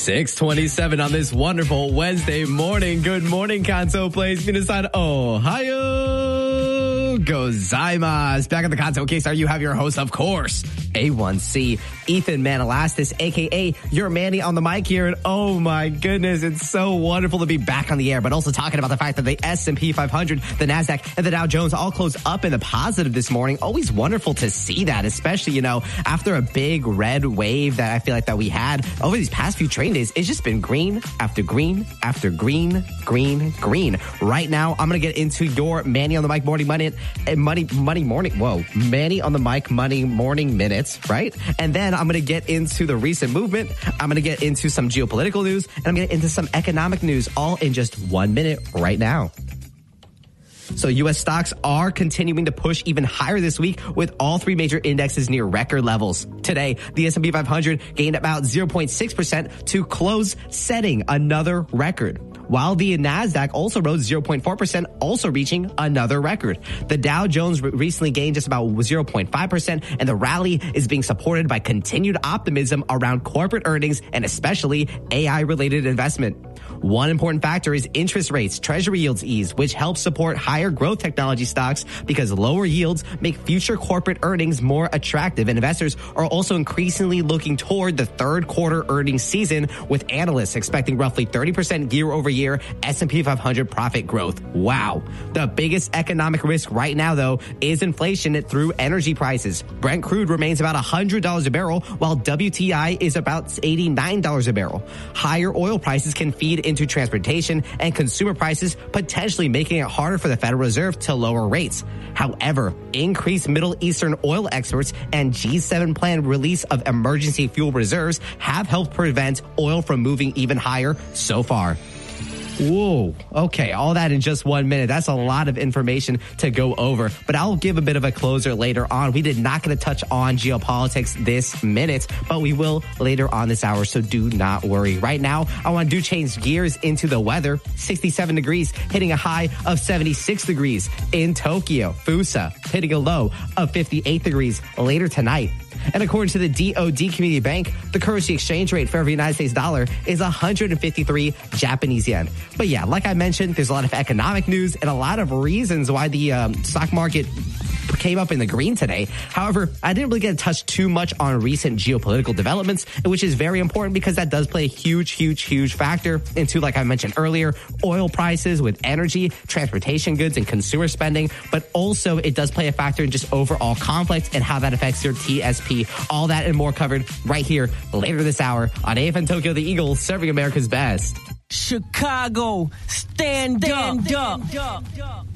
6:27 on this wonderful Wednesday morning. Good morning, Kanto Place. Minasan, Ohio gozaimasu. Back at the Kanto Case, you have your host, of course, A1C, Ethan Manalastis, a.k.a. your Manny on the mic here. And oh my goodness, it's so wonderful to be back on the air, but also talking about the fact that the S&P 500, the NASDAQ, and the Dow Jones all closed up in the positive this morning. Always wonderful to see that, especially, after a big red wave that I feel like that we had over these past few trading days. It's just been green after green after green, green, green. Right now, I'm going to get into your Manny on the mic morning money morning. Whoa, Manny on the mic money morning minutes, right? And then I'm going to get into the recent movement. I'm going to get into some geopolitical news, and I'm going to get into some economic news, all in just 1 minute right now. So U.S. stocks are continuing to push even higher this week, with all three major indexes near record levels. Today, the S&P 500 gained about 0.6% to close, setting another record, while the NASDAQ also rose 0.4%, also reaching another record. The Dow Jones recently gained just about 0.5%, and the rally is being supported by continued optimism around corporate earnings and especially AI-related investment. One important factor is interest rates. Treasury yields ease, which helps support higher growth technology stocks because lower yields make future corporate earnings more attractive. And investors are also increasingly looking toward the third quarter earnings season, with analysts expecting roughly 30% year over year S&P 500 profit growth. Wow. The biggest economic risk right now, though, is inflation through energy prices. Brent crude remains about $100 a barrel, while WTI is about $89 a barrel. Higher oil prices can feed into transportation and consumer prices, potentially making it harder for the Federal Reserve to lower rates. However, increased Middle Eastern oil exports and G7 planned release of emergency fuel reserves have helped prevent oil from moving even higher so far. Whoa. Okay, all that in just 1 minute. That's a lot of information to go over, but I'll give a bit of a closer later on. We did not get to touch on geopolitics this minute, but we will later on this hour, so do not worry. Right now, I want to change gears into the weather. 67 degrees, hitting a high of 76 degrees in Tokyo. Fusa, hitting a low of 58 degrees later tonight. And according to the DOD Community Bank, the currency exchange rate for every United States dollar is 153 Japanese yen. But yeah, like I mentioned, there's a lot of economic news and a lot of reasons why the stock market came up in the green today. However, I didn't really get to touch too much on recent geopolitical developments, which is very important because that does play a huge factor into, like I mentioned earlier, oil prices with energy, transportation goods, and consumer spending. But also it does play a factor in just overall conflict and how that affects your TSP. All that and more covered right here later this hour on AFN Tokyo, the Eagles, serving America's best. Chicago, stand up.